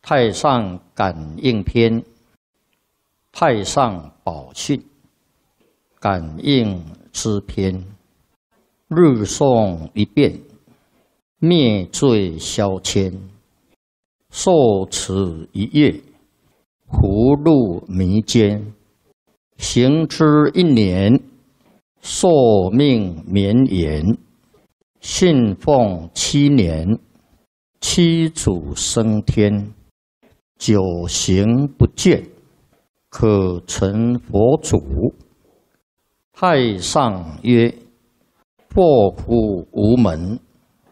太上感应篇，太上宝训，感应之篇，日诵一遍，灭罪消愆，受持一月，福禄弥坚，行之一年，寿命绵延，信奉7年，七祖升天，久行不倦，可成佛祖。太上曰：祸福无门，